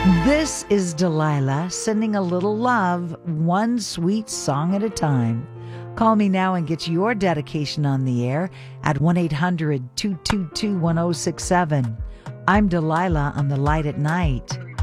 This is Delilah sending a little love, one sweet song at a time. Call me now and get your dedication on the air at 1-800-222-1067. I'm Delilah on The Light at Night.